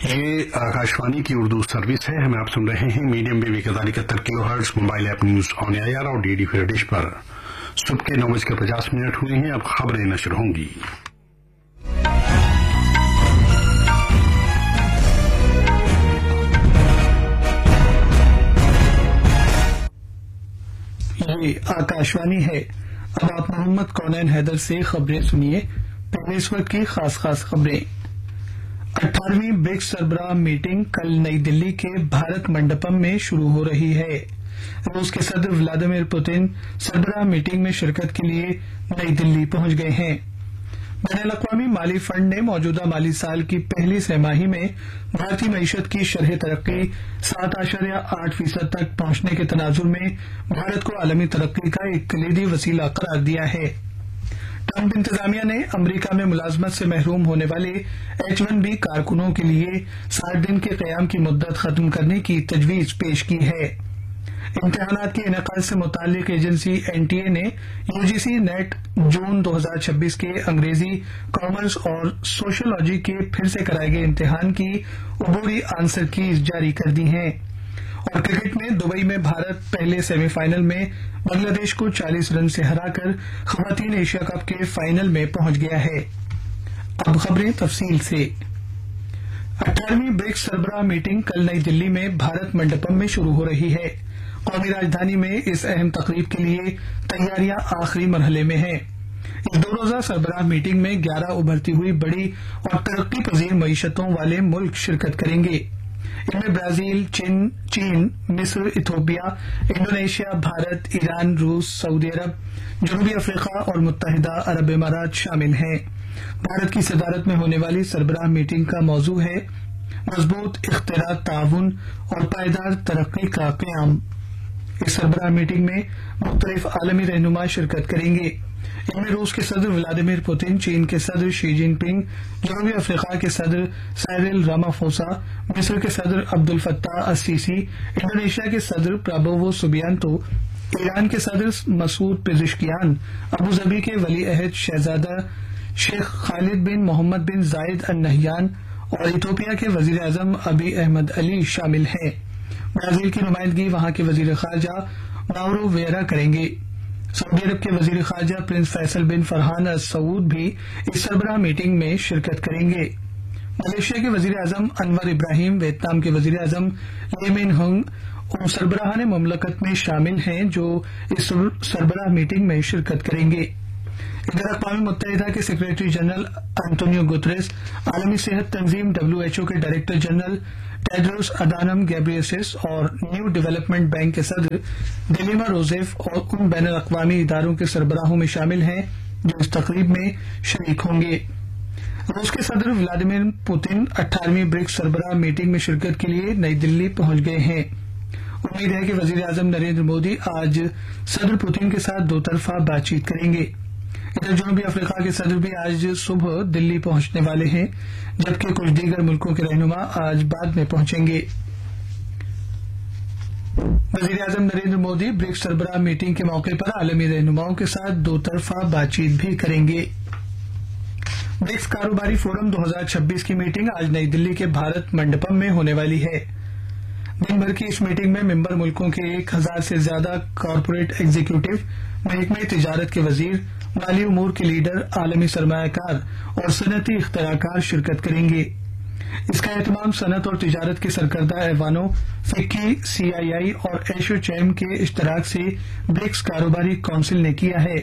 ये आकाशवाणी की उर्दू सर्विस है। हमें आप सुन रहे हैं medium wave 1071 kilohertz mobile app news on air और डीडी फ्री डिश पर। सुबह के 9:50 हुए हैं। अब खबरें नशर होंगी। ये आकाशवाणी है। अब आप मोहम्मद कौनैन हैदर से खबरें सुनिए। पहले इस वक्त की खास खबरें। 18वीं ब्रिक्स सरबराह मीटिंग कल नई दिल्ली के भारत मंडपम में शुरू हो रही है। रूस के सदर व्लादिमीर पुतिन सरबराह मीटिंग में शिरकत के लिए नई दिल्ली पहुंच गए हैं। बैनुल-अक़वामी माली फंड ने मौजूदा माली साल की पहली छमाही में भारतीय मईशत की शरह तरक्की 7.8% तक पहुंचने के तनाजुर में भारत को आलमी तरक्की का एक कलीदी वसीला करार दिया है। ट्रंप इंतजामिया ने अमरीका में मुलाजमत से महरूम होने वाले H-1B कारकुनों के लिए 60 दिन के क़याम की मुद्दत खत्म करने की तजवीज पेश की है। इम्तिहानात के इनेकाद से मुताल्लिक एजेंसी NTA ने UGC नेट जून 2026 के अंग्रेजी, कॉमर्स और सोशियोलॉजी के फिर से कराए गए इम्तिहान की अबूरी आंसर कीज जारी कर दी हैं। और क्रिकेट में दुबई में भारत पहले सेमीफाइनल में बांग्लादेश को 40 रन से हराकर खवातीन एशिया कप के फाइनल में पहुंच गया है। अब खबरें तफसील से। 18वीं ब्रिक्स सरबराह मीटिंग कल नई दिल्ली में भारत मंडपम में शुरू हो रही है। कौमी राजधानी में इस अहम तकरीब के लिए तैयारियां आखिरी मरहले में हैं। इस 2 रोजा सरबराह मीटिंग में 11 उभरती हुई बड़ी और तरक्की पजीर मईशतों वाले मुल्क शिरकत करेंगे। इनमें ब्राजील, चीन, मिस्र, इथोपिया, इंडोनेशिया, भारत, ईरान, रूस, सऊदी अरब, जनूबी अफ्रीका और मुत्तहिदा अरब इमारात शामिल हैं। भारत की सदारत में होने वाली सरबराह मीटिंग का मौजू है मजबूत इख्तियार, ताउन और पायदार तरक्की का क़याम। इस सरबराह मीटिंग में मुख्तलिफ आलमी रहनुमा शिरकत करेंगे। इनमें रूस के सदर व्लादिमीर पुतिन, चीन के सदर शी जिनपिंग, जनूबी अफ्रीका के सदर साइरिल रामाफोसा, मिस्र के सदर अब्दुल फत्ताह अस-सीसी, इंडोनेशिया के सदर प्राबोवो सुबियांतो, ईरान के सदर मसूद पेज़ेश्कियान, अबू धाबी के वली अहद शहजादा शेख खालिद बिन मोहम्मद बिन जायद अल नहयान और इथोपिया के वजीर आजम अबी अहमद अली शामिल हैं। ब्राजील की नुमाइंदगी वहां के वजीर खारजा माउरो वेरा करेंगे। सऊदी अरब के वजीर खारजा प्रिंस फैसल बिन फरहान अल सऊद भी इस सरबराह मीटिंग में शिरकत करेंगे। मलेशिया के वजीर आजम अनवर इब्राहिम, वियतनाम के वजीर आजम ले मिन हंग सरबराहान मुमलकत में शामिल हैं जो इस सरबराह मीटिंग में शिरकत करेंगे। इधर अक़वाम मुत्तहिदा के सेक्रेटरी जनरल अंतोनियो गुतरेस, आलमी सेहत तंजीम WHO के डायरेक्टर जनरल टेड्रोस अदानम गैब्रियेसस और न्यू डेवलपमेंट बैंक के सदर दिलीमा रोजेफ और उन बैनुल अक़वामी इदारों के सरबराहों में शामिल हैं जो इस तकरीब में शरीक होंगे। रूस के सदर व्लादिमीर पुतिन 18वीं ब्रिक्स सरबराह मीटिंग में शिरकत के लिए नई दिल्ली पहुंच गए हैं। उम्मीद है कि वजीर आजम नरेंद्र मोदी आज सदर पुतिन के साथ दो तरफा बातचीत करेंगे। इधर जनूबी अफ्रीका के सदर भी आज सुबह दिल्ली पहुंचने वाले हैं, जबकि कुछ दीगर मुल्कों के रहनुमा आज बाद में पहुंचेंगे। वजीर आजम नरेंद्र मोदी ब्रिक्स सरबराह मीटिंग के मौके पर आलमी रहनुमाओं के साथ दो तरफा बातचीत भी करेंगे। ब्रिक्स कारोबारी फोरम 2026 की मीटिंग आज नई दिल्ली के भारत मंडपम में होने वाली है। दिन भर की इस मीटिंग में मेंबर मुल्कों के 1000 से ज्यादा कॉरपोरेट एग्जीक्यूटिव, महकमे तिजारत के वजीर, माली उमूर के लीडर, आलमी सरमायाकार और सनती इख्तियारकार शिरकत करेंगे। इसका एहतमाम सनत और तिजारत के सरकर्दा ऐवानों, फिक्की, CII और एसोचैम के इश्तराक से ब्रिक्स कारोबारी काउंसिल ने किया है।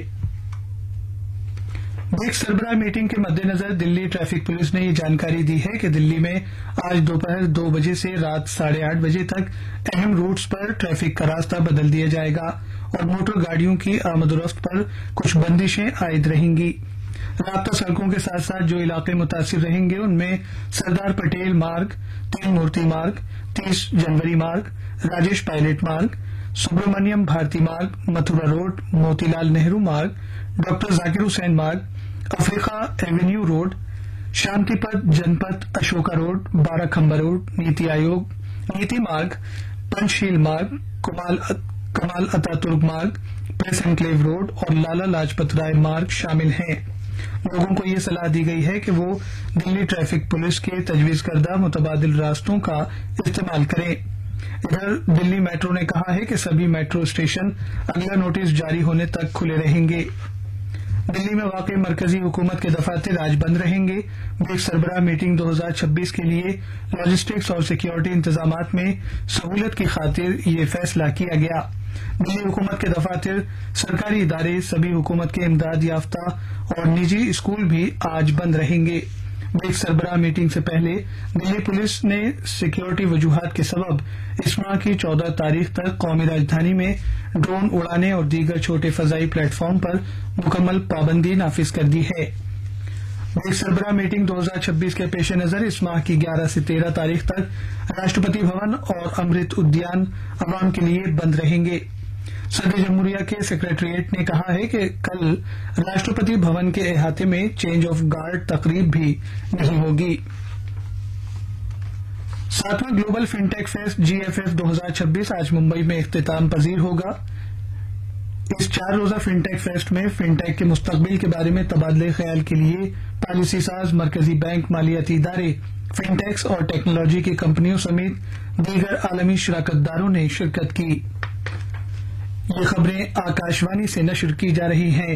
ब्रिक्स सरबराह मीटिंग के मद्देनजर दिल्ली ट्रैफिक पुलिस ने ये जानकारी दी है कि दिल्ली में आज दोपहर 2 बजे से रात 8:30 बजे तक अहम रूट्स पर ट्रैफिक का रास्ता बदल दिया जाएगा और मोटर गाड़ियों की आमदोरफ्त पर कुछ बंदिशें आयद रहेंगी। राब्ता सड़कों के साथ साथ जो इलाके मुतासिर रहेंगे उनमें सरदार पटेल मार्ग, 3 मूर्ति मार्ग, 30 जनवरी मार्ग, राजेश पायलट मार्ग, सुब्रमण्यम भारती मार्ग, मथुरा रोड, मोतीलाल नेहरू मार्ग, डॉक्टर जाकिर हुसैन मार्ग, अफ्रीका एवेन्यू रोड, शांतिपथ जनपथ अशोका रोड, बाराखंबा रोड, नीति आयोग, नीति मार्ग, पंचशील मार्ग, कमाल अतातुर्क मार्ग, प्रेस एनक्लेव रोड और लाला लाजपत राय मार्ग शामिल हैं। لوگوں کو یہ صلاح دی گئی ہے کہ وہ دلی ٹریفک پولیس کے تجویز کردہ متبادل راستوں کا استعمال کریں۔ ادھر دلی میٹرو نے کہا ہے کہ سبھی میٹرو اسٹیشن اگلا نوٹس جاری ہونے تک کھلے رہیں گے۔ دلی میں واقع مرکزی حکومت کے دفاتر آج بند رہیں گے۔ برکس سربراہ میٹنگ 2026 کے لیے لاجسٹکس اور سیکیورٹی انتظامات میں سہولت کی خاطر یہ فیصلہ کیا گیا۔ دلی حکومت کے دفاتر، سرکاری ادارے، سبھی حکومت کے امداد یافتہ اور نجی اسکول بھی آج بند رہیں گے۔ برکس سربراہ میٹنگ سے پہلے دلی پولیس نے سیکیورٹی وجوہات کے سبب اس ماہ کی 14 تاریخ تک قومی راجدھانی میں ڈرون اڑانے اور دیگر چھوٹے فضائی پلیٹ فارم پر مکمل پابندی نافذ کر دی ہے۔ برکس سربراہ میٹنگ 2026 کے پیش نظر اس ماہ کی 11 سے 13 تاریخ تک راشٹرپتی بھون اور امرت ادیان عوام کے لیے بند رہیں گے۔ صدر جمہوریہ کے سیکریٹریٹ نے کہا ہے کہ کل راشٹرپتی بھون کے احاطے میں چینج آف گارڈ تقریب بھی نہیں ہوگی۔ 7واں گلوبل فنٹیک فیسٹ GFF 2026 آج ممبئی میں اختتام پذیر ہوگا۔ اس 4 روزہ فنٹیک فیسٹ میں فنٹیک کے مستقبل کے بارے میں تبادلہ خیال کے لیے پالیسی ساز، مرکزی بینک، مالیاتی ادارے، فنٹیکس اور ٹیکنالوجی کی کمپنیوں سمیت دیگر عالمی شراکت داروں نے شرکت کی۔ یہ خبریں آکاشوانی سے نشر کی جا رہی ہیں۔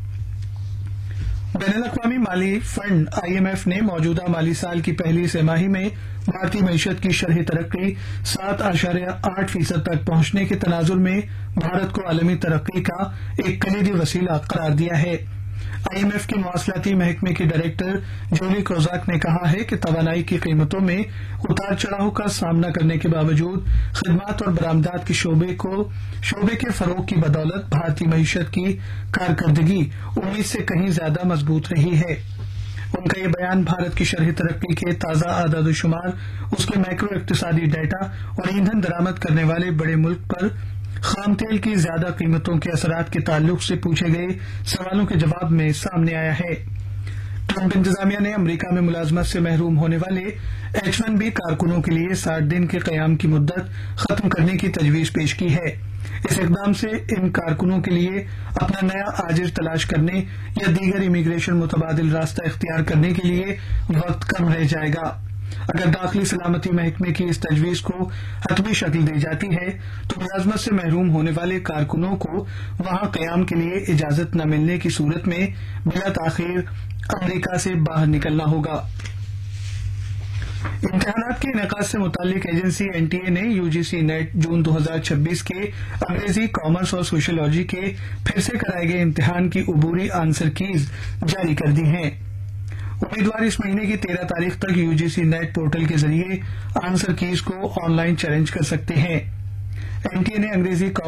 بین الاقوامی مالی فنڈ IMF نے موجودہ مالی سال کی پہلی سہ ماہی میں بھارتی معیشت کی شرح ترقی 7.8% تک پہنچنے کے تناظر میں بھارت کو عالمی ترقی کا ایک کلیدی وسیلہ قرار دیا ہے۔ IMF کے مواصلاتی محکمے کے ڈائریکٹر جولی کوزاک نے کہا ہے کہ توانائی کی قیمتوں میں اتار چڑھاؤ کا سامنا کرنے کے باوجود خدمات اور برآمدات کے شعبے کے فروغ کی بدولت بھارتی معیشت کی کارکردگی امید سے کہیں زیادہ مضبوط رہی ہے۔ ان کا یہ بیان بھارت کی شرح ترقی کے تازہ اعداد و شمار، اس کے مائکرو اقتصادی ڈیٹا اور ایندھن درآمد کرنے والے بڑے ملک پر خام تیل کی زیادہ قیمتوں کے اثرات کے تعلق سے پوچھے گئے سوالوں کے جواب میں سامنے آیا ہے۔ ٹرمپ انتظامیہ نے امریکہ میں ملازمت سے محروم ہونے والے H-1B کارکنوں کے لیے 60 دن کے قیام کی مدت ختم کرنے کی تجویز پیش کی ہے۔ اس اقدام سے ان کارکنوں کے لیے اپنا نیا آجر تلاش کرنے یا دیگر امیگریشن متبادل راستہ اختیار کرنے کے لیے وقت کم رہ جائے گا۔ اگر داخلی سلامتی محکمے کی اس تجویز کو حتمی شکل دی جاتی ہے تو ملازمت سے محروم ہونے والے کارکنوں کو وہاں قیام کے لیے اجازت نہ ملنے کی صورت میں بلا تاخیر امریکہ سے باہر نکلنا ہوگا۔ امتحانات کے انعقاد سے متعلق ایجنسی NTA نے UGC نیٹ جون 2026 کے انگریزی، کامرس اور سوشیولوجی کے پھر سے کرائے گئے امتحان کی عبوری آنسر کیز جاری کر دی ہیں۔ امیدوار اس مہینے کی 13 تاریخ تک UGC نیٹ پورٹل کے ذریعے آنسر کیز کو آن لائن چیلنج کر سکتے ہیں۔ NTA نے انگریزی